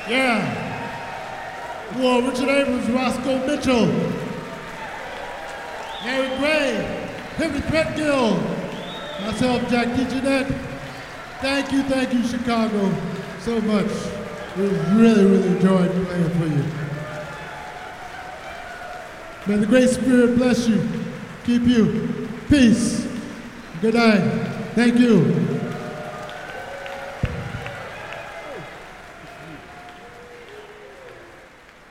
Yeah. Well, Richard Abrams, Roscoe Mitchell, Harry Gray, Henry Threadgill, myself, Jack DeJohnette. Thank you, Chicago, so much. We really enjoyed playing for you. May the Great Spirit bless you, keep you. Peace. Good night. Thank you.